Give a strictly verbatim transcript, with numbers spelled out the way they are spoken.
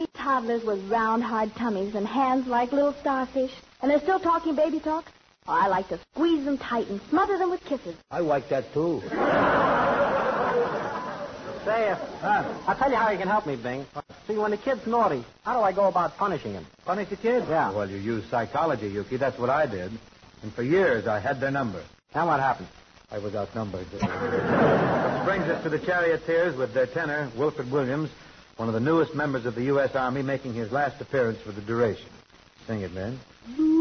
toddlers with round, hard tummies and hands like little starfish, and they're still talking baby talk, oh, I like to squeeze them tight and smother them with kisses. I like that, too. Say, uh, uh, I'll tell you how you can help me, Bing. See, when the kid's naughty, how do I go about punishing him? Punish the kid? Yeah. Well, you use psychology, Yuki. That's what I did. And for years, I had their number. Now what happened? I was outnumbered. Which brings us to the Charioteers with their tenor, Wilfred Williams, one of the newest members of the U S Army, making his last appearance for the duration. Sing it, man.